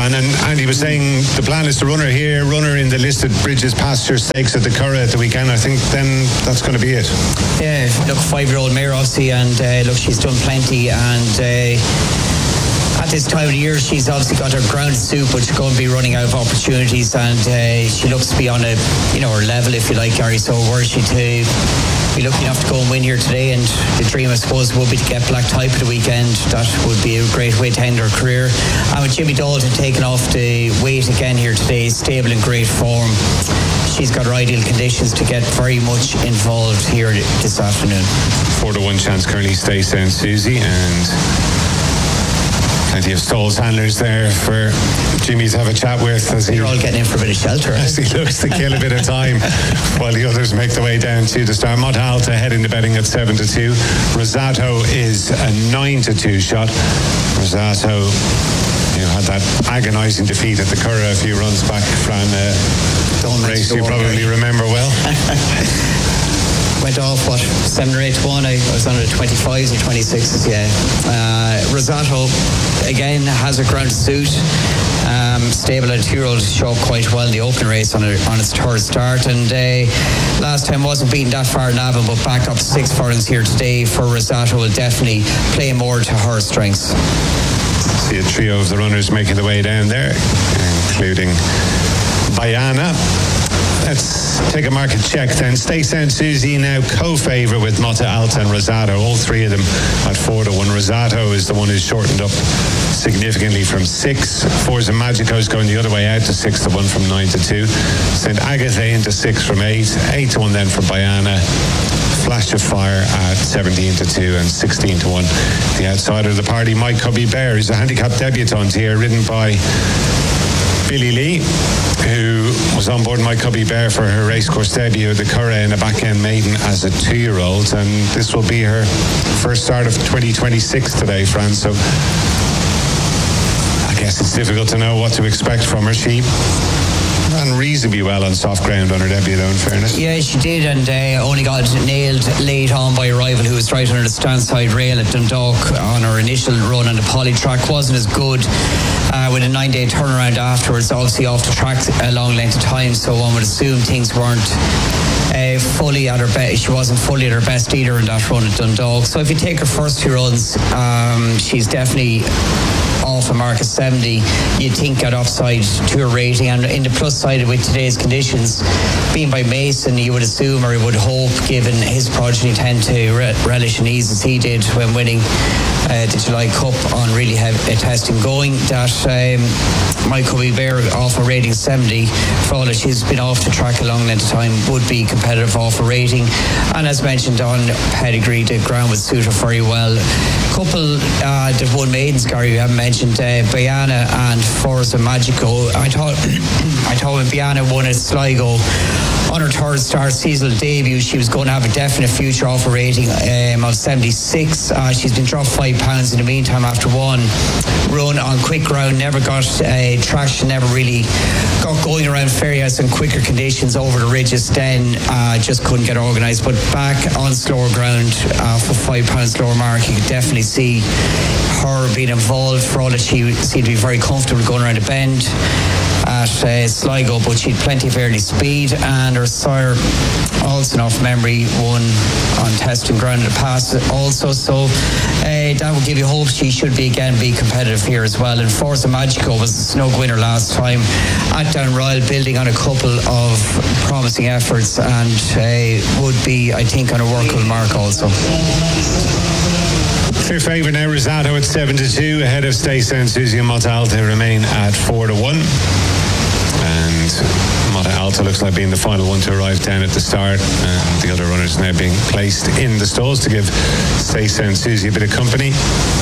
And then Andy was saying the plan is to run her here, run her in the listed Bridges Pasture Stakes at the Curragh at the weekend. I think then that's going to be it. Yeah, look, 5-year-old mare obviously, and look, she's done plenty, and at this time of the year she's obviously got her ground suit, but she's going to be running out of opportunities, and she looks to be on a, her level, if you like, Gary. So were she to be lucky enough to go and win here today, and the dream I suppose would be to get Black Type at the weekend, that would be a great way to end her career. And with Jimmy Dalton taking off the weight again here today, stable in great form, she's got her ideal conditions to get very much involved here this afternoon. 4-1 chance currently, Stay Sound Susie, and plenty of stalls handlers there for Jimmy to have a chat with. You're all getting in for a bit of shelter. As he looks to kill a bit of time while the others make their way down to the start. Mata Alta heading the betting at 7-2. Rosato is a 9-2 shot. Rosato, had that agonising defeat at the Curragh a few runs back from a race you probably remember well. Went off, 7 or 8 to 1. I was on it 25s or 26s, yeah. Rosato, again, has a ground suit. Stable at a 2-year-old, show up quite well in the open race on its third start. And last time wasn't beaten that far in Navan, but back up 6 furlongs here today for Rosato will definitely play more to her strengths. See a trio of the runners making the way down there, including Bayana. Let's take a market check then. Stay Sound Susie now co-favourite with Mata Alta and Rosato, all three of them at 4-1. Rosato is the one who's shortened up significantly from 6. Forza Magico is going the other way out to 6-1 from 9-2. St. Agatha into 6 from 8. 8-1 then for Bayana. Flash of Fire at 17-2 and 16-1. The outsider of the party, Mike Cubby Bear, is a handicap debutant here, ridden by Billy Lee, who was on board My Cubby Bear for her racecourse debut at the Curragh in a back-end maiden as a 2-year-old, and this will be her first start of 2026 today, Fran. So I guess it's difficult to know what to expect from her. She ran reasonably well on soft ground on her debut, though, in fairness. Yeah, she did, and only got nailed late on by a rival who was right under the stand-side rail at Dundalk on her initial run on the poly track. Wasn't as good with a 9-day turnaround afterwards, obviously off the track a long length of time, so one would assume things weren't fully at her best. She wasn't fully at her best either in that run at Dundalk. So if you take her first 2 runs, she's definitely off a mark of 70. You'd think got upside to her rating, and in the plus side with today's conditions, being by Mason, you would assume, or you would hope, given his progeny tend to relish and ease as he did when winning the July Cup on really heavy testing going, that My Cubby Bear off a rating 70, for all that she's been off the track a long length of time, would be competitive off a rating. And as mentioned on pedigree, the ground would suit her very well. Couple that won maidens, Gary, you haven't mentioned, Bayana and Forza Magico. I thought when Bayana won at Sligo on her third start seasonal debut, she was going to have a definite future off a rating of 76. She's been dropped 5 pounds in the meantime after one run on quick ground, never got traction, never really got going around Ferryhouse in quicker conditions over the ridges, then just couldn't get organised. But back on slower ground for 5 pounds lower mark, you could definitely see her being involved, for all that she seemed to be very comfortable going around the bend at Sligo, but she'd plenty of early speed, and her sire, also off memory, won on testing ground in the past also, so that would give you hope she should be competitive here as well. And Forza Magico was the snug winner last time at Downroyal, building on a couple of promising efforts, and would be, I think, on a workable mark also. Clear favourite now, Rosato at 7-2, ahead of Stay Sound Susie and Mata Alta remain at 4-1. And Mata Alta looks like being the final one to arrive down at the start, and the other runners now being placed in the stalls to give Stay Sound Susie a bit of company.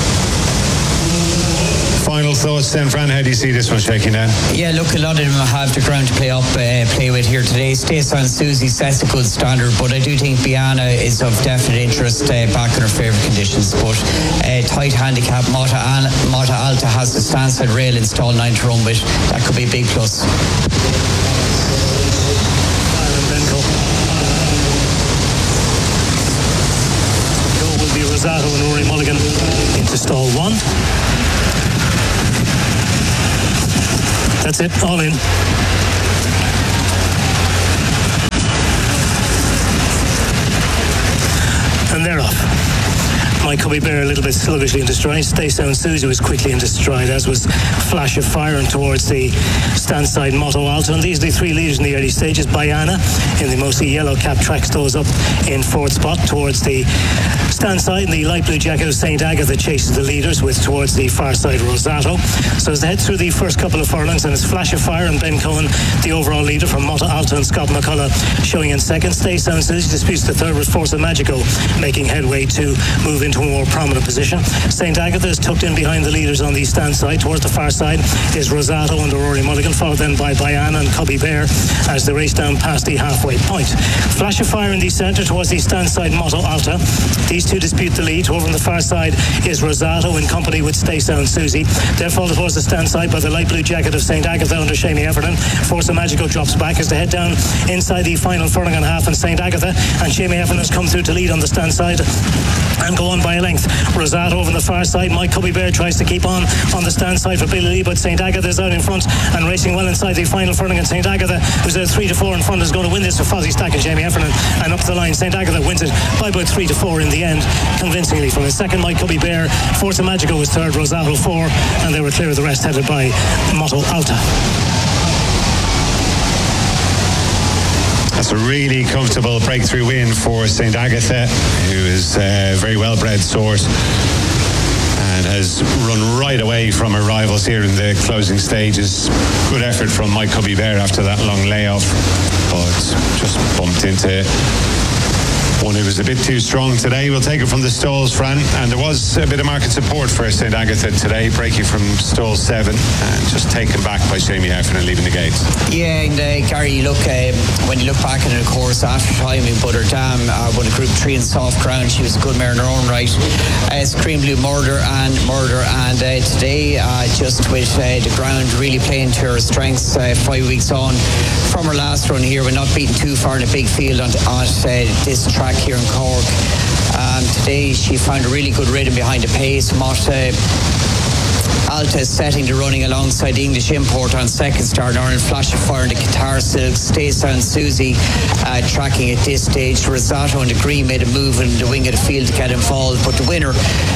Final thoughts then, Fran, how do you see this one shaking down? Yeah, look, a lot of them have the ground to play with here today. Stay Sound Susie sets a good standard, but I do think Bayana is of definite interest back in her favourite conditions. But tight handicap, Mata Alta has the stand-side rail installed 9 to run with. That could be a big plus. Go will be Rosato and Rory Mulligan into stall 1. That's it, all in. And they're off. My Cubby Bear a little bit sluggishly into stride. Stay Sound Susie was quickly into stride, as was Flash of Fire, and towards the stand side Motto Alto. And these are the three leaders in the early stages. Bayana in the mostly yellow cap tracks those up in fourth spot. Towards the stand side in the light blue jacket of St. Agatha chases the leaders, with towards the far side Rosato. So as they head through the first couple of furlongs, and it's Flash of Fire and Ben Cohen, the overall leader from Motto Alto, and Scott McCullough showing in second. Stay Sound Susie disputes the third, with Forza Magico making headway to move into a more prominent position. St. Agatha is tucked in behind the leaders on the stand side. Towards the far side is Rosato and Rory Mulligan, followed then by Bayana and Cubby Bear as they race down past the halfway point. Flash of Fire in the centre towards the stand side Motto Alta. These two dispute the lead. Over on the far side is Rosato in company with Stay Sound Susie. They're followed towards the stand side by the light blue jacket of St. Agatha under Shamie Heffernan. Forza Magico drops back as they head down inside the final furlong and a half, and St. Agatha and Shamie Heffernan has come through to lead on the stand side and go on by a length. Rosato over on the far side. My Cubby Bear tries to keep on the stand side for Billy Lee, but St. Agatha is out in front and racing well inside the final furlong, and St. Agatha, who's at 3-4 in front, is going to win this for Fozzie Stack and Jamie Heffernan, and up the line St. Agatha wins it by about 3-4 in the end, convincingly. From the second, My Cubby Bear. Forza Magico was third, Rosato 4, and they were clear of the rest, headed by Motto Alta. That's a really comfortable breakthrough win for St. Agatha, who is a very well-bred sort and has run right away from her rivals here in the closing stages. Good effort from My Cubby Bear after that long layoff, but just bumped into one who was a bit too strong today. We'll take it from the stalls, Fran, and there was a bit of market support for St. Agatha today, breaking from stall 7 and just taken back by Shamie Heffernan leaving the gates. Yeah, and Gary, look, when you look back at it, of course, after timing, but her dam won a Group 3 in soft ground. She was a good mare in her own right. Scream Blue Murder, and today, just with the ground really playing to her strengths 5 weeks on from her last run here, we're not beaten too far in a big field on this track here in Cork. Today she found a really good rhythm behind the pace. Alta is setting the running alongside the English Import on second start. Ireland Flash of Fire in the Qatar Silks. Stay Sound Susie tracking at this stage. Rosato and the Green made a move in the wing of the field to get involved, but the winner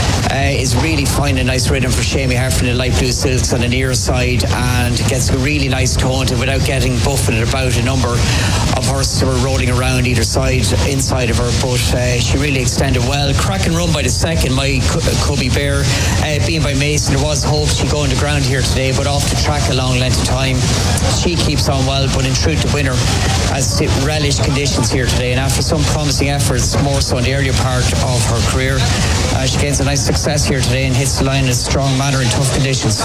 is really finding a nice rhythm for Shamie Heffernan, light blue silks on the near side, and gets a really nice tone to without getting buffeted about. A number of horses were rolling around either side, inside of her, but she really extended well. Cracking run by the second, My Cubby Bear, being by Mason. There was hope she'd go on the ground here today, but off the track a long length of time. She keeps on well, but in truth the winner has relished conditions here today, and after some promising efforts, more so in the earlier part of her career, she gains a nice success here today and hits the line in a strong manner in tough conditions.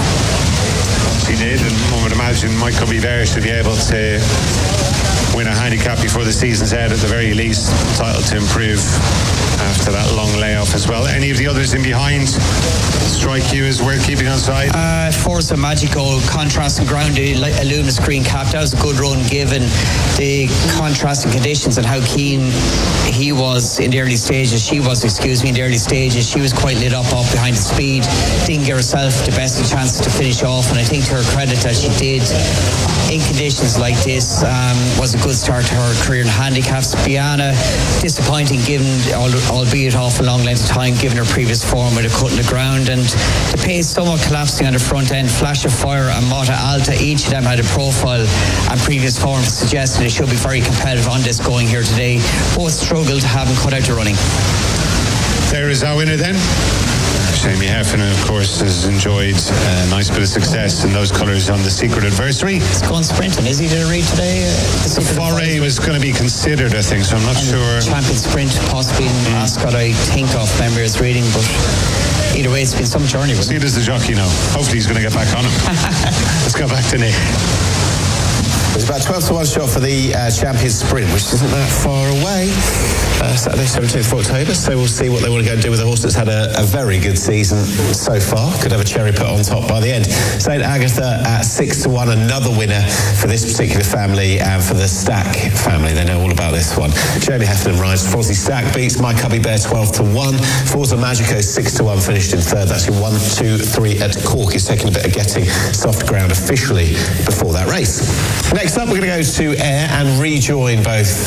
She did, and one would imagine My Cubby Bear should be able to win a handicap before the season's out at the very least. Title to improve after that long layoff as well. Any of the others in behind strike you as worth keeping on side? Forza Magico, contrasting ground, a luminous green cap. That was a good run given the contrasting conditions and how keen he was in the early stages. She was in the early stages. She was quite lit up behind the speed. Didn't give herself the best of chances to finish off, and I think to her credit that she did in conditions like this was a good start to her career in handicaps. Biana, disappointing given, albeit off a long length of time, given her previous form with a cut in the ground, and the pace somewhat collapsing on the front end. Flash of Fire and Motto Alta, each of them had a profile and previous form suggested they should be very competitive on this going here today. Both struggled, haven't cut out the running. There is our winner then. Shamie Heffernan, of course, has enjoyed a nice bit of success in those colours on the Secret Adversary. It's going sprinting, is he, did a read today? The foray was going to be considered, I think, so I'm not sure. Champion Sprint, possibly in Ascot, I think, off memory is reading, but either way, it's been some journey. See, does the jockey know? Hopefully he's going to get back on him. Let's go back to Nick. There's about 12 to 1 shot for the Champions Sprint, which isn't that far away. Saturday, 17th of October, so we'll see what they want to go and do with a horse that's had a very good season so far. Could have a cherry put on top by the end. St. Agatha at 6 to 1, another winner for this particular family and for the Stack family. They know all about this one. Jamie Heffernan rides. Fozzie Stack beats My Cubby Bear 12 to 1. Forza Magico 6 to 1, finished in third. That's in 1, 2, 3 at Cork. He's taking a bit of getting soft ground officially before that race. Next up, we're going to go to Ayr and rejoin both